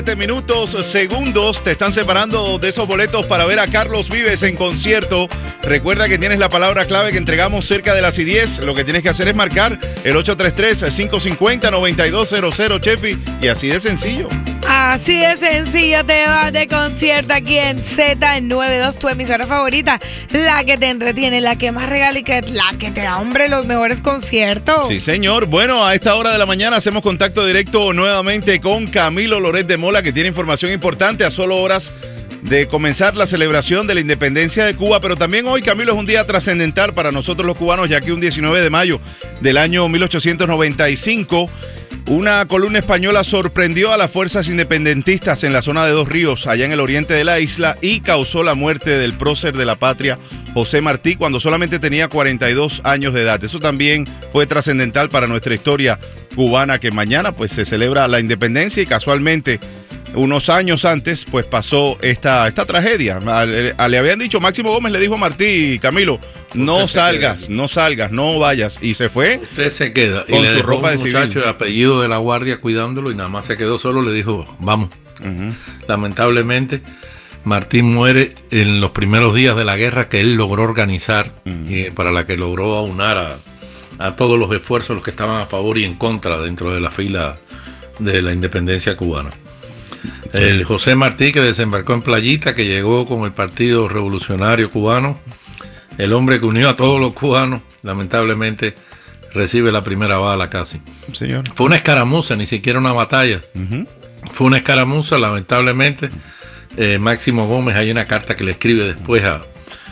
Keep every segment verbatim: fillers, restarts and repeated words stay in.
Minutos, segundos te están separando de esos boletos para ver a Carlos Vives en concierto. Recuerda que tienes la palabra clave que entregamos cerca de las y diez. Lo que tienes que hacer es marcar el ocho tres tres, cinco cinco cero, nueve dos cero cero, Chefi, y así de sencillo. Así de sencillo, te vas de concierto aquí en Z noventa y dos, tu emisora favorita, la que te entretiene, la que más regala y que la que te da, hombre, los mejores conciertos. Sí, señor. Bueno, a esta hora de la mañana hacemos contacto directo nuevamente con Camilo Loret de Mola, que tiene información importante a solo horas de comenzar la celebración de la independencia de Cuba, pero también hoy, Camilo, es un día trascendental para nosotros los cubanos, ya que un diecinueve de mayo del año mil ochocientos noventa y cinco, una columna española sorprendió a las fuerzas independentistas en la zona de Dos Ríos, allá en el oriente de la isla, y causó la muerte del prócer de la patria, José Martí, cuando solamente tenía cuarenta y dos años de edad. Eso también fue trascendental para nuestra historia cubana, que mañana pues se celebra la independencia y casualmente unos años antes, pues pasó esta, esta tragedia. Le, le habían dicho, Máximo Gómez le dijo a Martí, Camilo, no salgas, no salgas, no vayas. Y se fue. Usted se queda. Con y le su dejó ropa un de civil. muchacho de apellido de la guardia cuidándolo y nada más se quedó solo. Le dijo, vamos. Uh-huh. Lamentablemente, Martí muere en los primeros días de la guerra que él logró organizar, uh-huh. y para la que logró aunar a, a todos los esfuerzos, los que estaban a favor y en contra dentro de la fila de la independencia cubana. Sí. El José Martí, que desembarcó en Playita, que llegó con el Partido Revolucionario Cubano, el hombre que unió a todos los cubanos, lamentablemente recibe la primera bala casi. Señor. Fue una escaramuza, ni siquiera una batalla. Uh-huh. Fue una escaramuza, lamentablemente. Eh, Máximo Gómez, hay una carta que le escribe después a,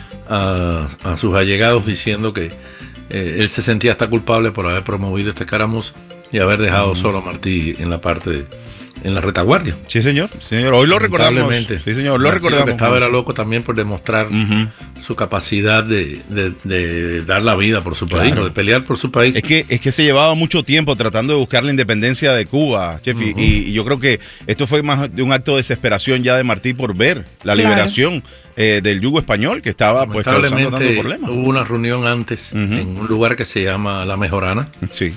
a, a sus allegados diciendo que eh, él se sentía hasta culpable por haber promovido esta escaramuza y haber dejado uh-huh. solo a Martí en la parte de, en la retaguardia. Sí, señor. Sí, señor. Hoy lo recordamos. Sí, señor. Lo recordamos. Que estaba era loco también por demostrar uh-huh. su capacidad de, de, de dar la vida por su país, claro. de pelear por su país. Es que, es que se llevaba mucho tiempo tratando de buscar la independencia de Cuba, Chefi, uh-huh. y, y yo creo que esto fue más de un acto de desesperación ya de Martí por ver la claro. liberación eh, del yugo español que estaba pues causando tantos problemas. Hubo una reunión antes uh-huh. en un lugar que se llama La Mejorana. Sí.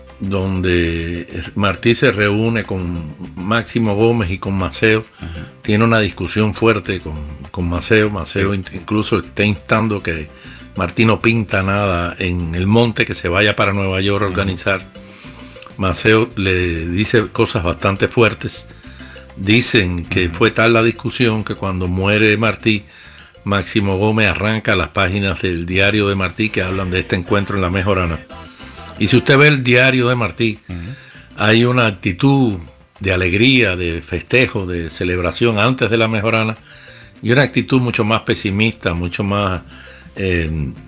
Donde Martí se reúne con Máximo Gómez y con Maceo. Uh-huh. Tiene una discusión fuerte con, con Maceo. Maceo sí. incluso está instando que Martí no pinta nada en el monte, que se vaya para Nueva York a organizar. Uh-huh. Maceo le dice cosas bastante fuertes. Dicen que uh-huh. fue tal la discusión que cuando muere Martí, Máximo Gómez arranca las páginas del diario de Martí que hablan de este encuentro en La Mejorana. Y si usted ve el diario de Martí, uh-huh. hay una actitud de alegría, de festejo, de celebración antes de La Mejorana, y una actitud mucho más pesimista, mucho más eh,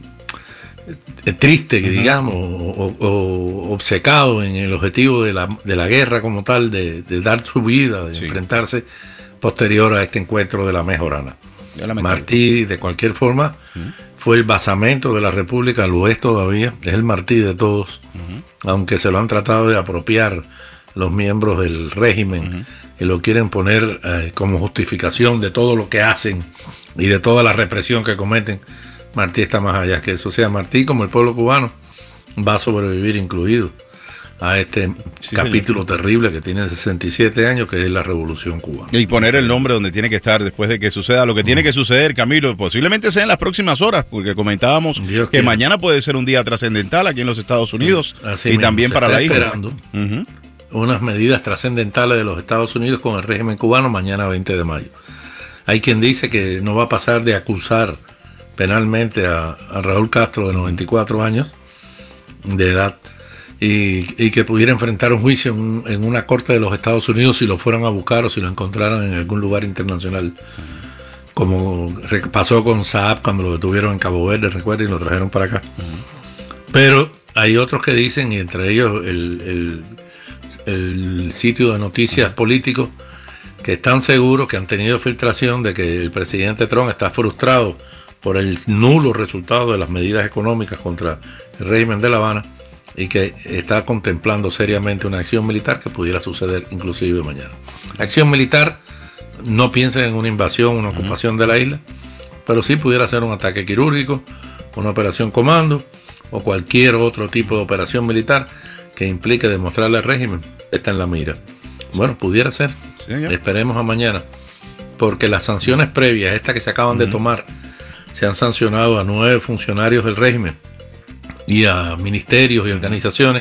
triste, que uh-huh. digamos, o, o obcecado en el objetivo de la, de la guerra como tal, de, de dar su vida, de sí. enfrentarse posterior a este encuentro de La Mejorana. Martí, de cualquier forma, uh-huh. fue el basamento de la República, lo es todavía, es el Martí de todos, uh-huh. aunque se lo han tratado de apropiar los miembros del régimen uh-huh. y lo quieren poner eh, como justificación de todo lo que hacen y de toda la represión que cometen. Martí está más allá que eso. O sea, Martí, como el pueblo cubano, va a sobrevivir incluido a este sí, capítulo señor. terrible que tiene sesenta y siete años, que es la Revolución Cubana. Y poner el nombre donde tiene que estar después de que suceda lo que tiene que suceder, Camilo, posiblemente sea en las próximas horas, porque comentábamos Dios que quiera. Mañana puede ser un día trascendental aquí en los Estados Unidos sí, y mismo. también Se para la isla. esperando uh-huh. unas medidas trascendentales de los Estados Unidos con el régimen cubano mañana veinte de mayo. Hay quien dice que no va a pasar de acusar penalmente a, a Raúl Castro, de noventa y cuatro años de edad, Y, y que pudiera enfrentar un juicio en, en una corte de los Estados Unidos si lo fueran a buscar o si lo encontraran en algún lugar internacional, uh-huh. como pasó con Saab cuando lo detuvieron en Cabo Verde, recuerda, y lo trajeron para acá. Uh-huh. Pero hay otros que dicen, y entre ellos el, el, el sitio de noticias uh-huh. políticos, que están seguros, que han tenido filtración de que el presidente Trump está frustrado por el nulo resultado de las medidas económicas contra el régimen de La Habana, y que está contemplando seriamente una acción militar que pudiera suceder inclusive mañana. Acción militar, no piensen en una invasión, una ocupación uh-huh. de la isla, pero sí pudiera ser un ataque quirúrgico, una operación comando o cualquier otro tipo de operación militar que implique demostrarle al régimen está en la mira. Bueno, pudiera ser. Sí, señor. Esperemos a mañana. Porque las sanciones previas, estas que se acaban uh-huh. de tomar, se han sancionado a nueve funcionarios del régimen y a ministerios y organizaciones.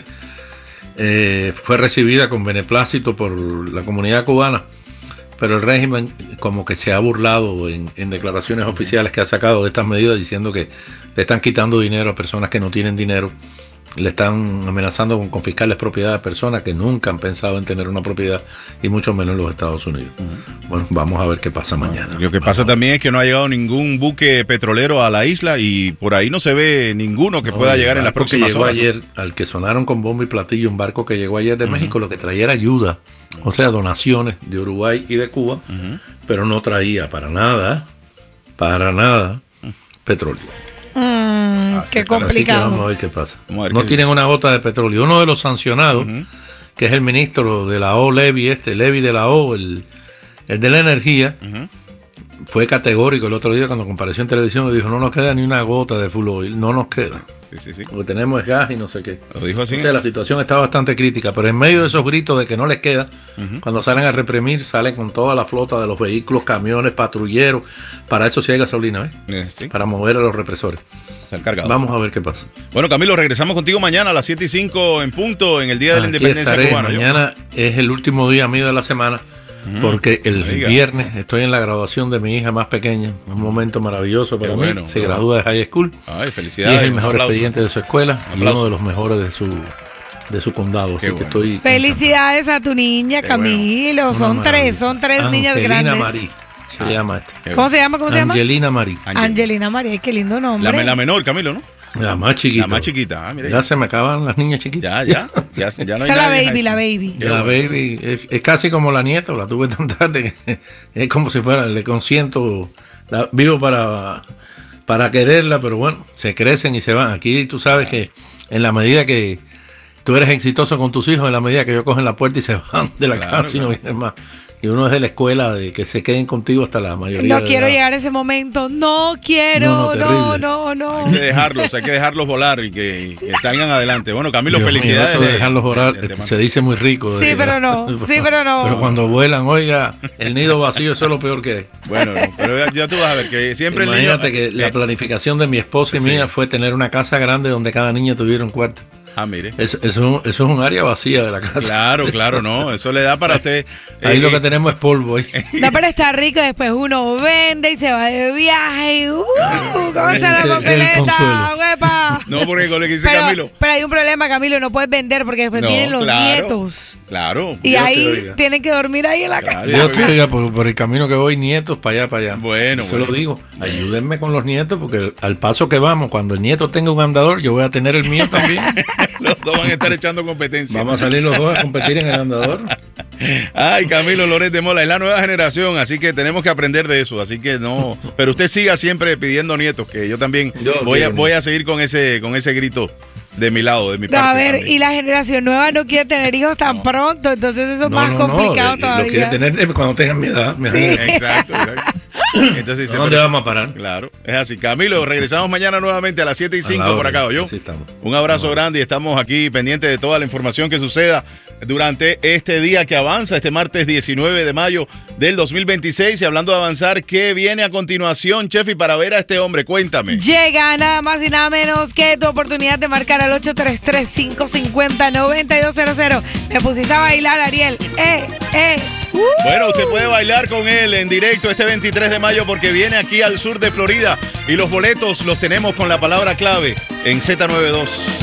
Eh, fue recibida con beneplácito por la comunidad cubana, pero el régimen como que se ha burlado en, en declaraciones oficiales que ha sacado de estas medidas, diciendo que le están quitando dinero a personas que no tienen dinero, le están amenazando con confiscarles propiedades a personas que nunca han pensado en tener una propiedad, y mucho menos en los Estados Unidos. Uh-huh. Bueno, vamos a ver qué pasa mañana. Lo que pasa vamos. también es que no ha llegado ningún buque petrolero a la isla, y por ahí no se ve ninguno que no, pueda llegar en las próximas llegó horas. Ayer, al que sonaron con bombo y platillo, un barco que llegó ayer de uh-huh. México, lo que traía era ayuda, o sea, donaciones de Uruguay y de Cuba, uh-huh. pero no traía para nada, para nada, uh-huh. petróleo. Mm, ah, qué complicado. Vamos a ver qué pasa. Ver no qué tienen una gota de petróleo. Uno de los sancionados, uh-huh. que es el ministro de la O, Levy, este, Levy de la O, el, el de la energía, uh-huh. fue categórico el otro día cuando compareció en televisión y dijo: no nos queda ni una gota de full oil, no nos queda. Sí, sí, sí. Lo que tenemos es gas y no sé qué. Lo dijo así. O sea, la situación está bastante crítica, pero en medio de esos gritos de que no les queda, uh-huh. cuando salen a reprimir, salen con toda la flota de los vehículos, camiones, patrulleros. Para eso sí hay gasolina, ¿eh? Eh, sí. Para mover a los represores. Están cargados. Vamos a ver qué pasa. Bueno, Camilo, regresamos contigo mañana a las siete y cinco en punto, en el Día de la Aquí Independencia estaré. Cubana. Mañana ¿yo? es el último día mío de la semana, uh-huh. porque el Oiga. viernes estoy en la graduación de mi hija más pequeña. Un momento maravilloso para Qué mí. bueno, Se bueno. gradúa de high school. Ay, felicidades. Y es el mejor expediente de su escuela y aplauso. uno de los mejores de su de su condado. Así Qué que bueno. estoy Felicidades encantado. a tu niña, Qué Camilo. Bueno. Son Una tres, maravilla. son tres Angelina niñas grandes. Marí, se Ah. llama esta. Qué ¿Cómo bueno. se llama? ¿Cómo se llama? Angelina Marí. Angel. Angelina María. Ay, qué lindo nombre. La, la menor, Camilo, ¿no? La más chiquita. La más chiquita. Ah, mira. Ya se me acaban las niñas chiquitas. Ya, ya. Ya, ya no hay Esa es la nadie baby, ahí. la baby. La baby es, es casi como la nieta, la tuve tan tarde que es como si fuera, le consiento, la, vivo para, para quererla, pero bueno, se crecen y se van. Aquí tú sabes que en la medida que tú eres exitoso con tus hijos, en la medida que ellos cogen la puerta y se van de la Claro, casa y no claro. vienen más. Y uno es de la escuela de que se queden contigo hasta la mayoría. No de quiero edad. llegar a ese momento. No quiero. No, no, No, terrible. no, no. Hay que dejarlos, hay que dejarlos volar y que, y que salgan adelante. Bueno, Camilo, Dios mío, felicidades. eso de de- dejarlos orar de- de- de- se dice muy rico. Sí, de- pero no. Sí, pero no. Pero cuando vuelan, oiga, el nido vacío, eso es lo peor que hay. Bueno, no, pero ya, ya tú vas a ver que siempre Imagínate el niño... que la eh, planificación de mi esposa y sí. mía fue tener una casa grande donde cada niño tuviera un cuarto. Ah, mire. Es- Eso, eso es un área vacía de la casa. Claro, claro, no. Eso le da para usted... Ahí eh, lo que tenemos es polvo. ahí. No, pero está rico. Después uno vende y se va de viaje. Y, uh, ¿cómo Ese- está la ese es el papeleta? consuelo. ¡Huepa! No, porque con lo que dice Pero, Camilo... pero hay un problema, Camilo. No puedes vender porque después No, vienen los claro. nietos. Claro. Y Dios te ahí oiga. tienen que dormir ahí en la casa. Claro. Dios te oiga, por, por el camino que voy, nietos para allá, para allá. Bueno, Eso bueno. lo digo. Ayúdenme con los nietos, porque al paso que vamos, cuando el nieto tenga un andador, yo voy a tener el mío también. Los dos van a estar echando competencia. Vamos a salir los dos a competir en el andador. Ay, Camilo Loret de Mola, es la nueva generación, así que tenemos que aprender de eso, así que no, pero usted siga siempre pidiendo nietos, que yo también Yo voy a, quiero voy a seguir con ese, con ese grito de mi lado, de mi No, parte. a ver, también. y la generación nueva no quiere tener hijos tan pronto, entonces eso es No, más no, no, complicado eh, todavía. Lo quiere tener eh, cuando tengan mi edad. mi Sí. edad. Exacto, exacto. Entonces, dice, ¿A dónde pero- vamos a parar? Claro, es así. Camilo, regresamos mañana nuevamente a las siete y A la cinco por orden. acá, ¿oyó? Así estamos. Un abrazo grande y estamos aquí pendientes de toda la información que suceda durante este día que avanza, este martes diecinueve de mayo del dos mil veintiséis. Y hablando de avanzar, ¿qué viene a continuación, Chefi, para ver a este hombre? Cuéntame. Llega nada más y nada menos que tu oportunidad de marcar al ocho tres tres, cinco cinco cero, nueve dos cero cero. Me pusiste a bailar, Ariel. ¡Eh, eh! Uh. Bueno, usted puede bailar con él en directo este veintitrés de mayo porque viene aquí al sur de Florida y los boletos los tenemos con la palabra clave en Z noventa y dos.